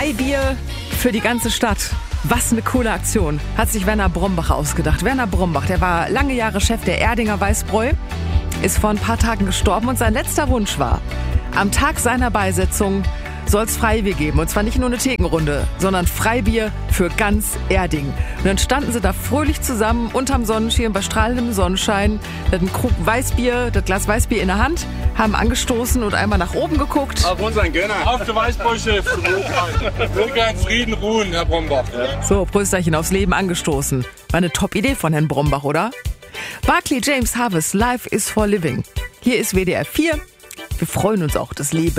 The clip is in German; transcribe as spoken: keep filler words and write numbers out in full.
Freibier für die ganze Stadt. Was eine coole Aktion. Hat sich Werner Brombach ausgedacht. Werner Brombach, der war lange Jahre Chef der Erdinger Weißbräu, ist vor ein paar Tagen gestorben und sein letzter Wunsch war, am Tag seiner Beisetzung soll es Freibier geben. Und zwar nicht nur eine Thekenrunde, sondern Freibier für ganz Erding. Und dann standen sie da fröhlich zusammen unterm Sonnenschirm bei strahlendem Sonnenschein, hatten einen Krug Weißbier, das Glas Weißbier in der Hand, haben angestoßen und einmal nach oben geguckt. Auf unseren Gönner. Auf der Weißbräu-Chef. Möge in Frieden ruhen, Herr Brombach. So, Prösterchen aufs Leben angestoßen. War eine Top-Idee von Herrn Brombach, oder? Barclay James Harvest, Life is for Living. Hier ist W D R vier. Wir freuen uns auch, das Leben